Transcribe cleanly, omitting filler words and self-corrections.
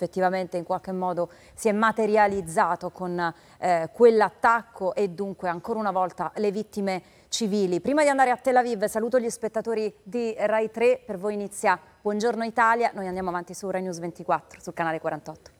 effettivamente in qualche modo si è materializzato con quell'attacco e dunque ancora una volta le vittime civili. Prima di andare a Tel Aviv saluto gli spettatori di Rai 3, per voi inizia Buongiorno Italia, noi andiamo avanti su Rai News 24 sul canale 48.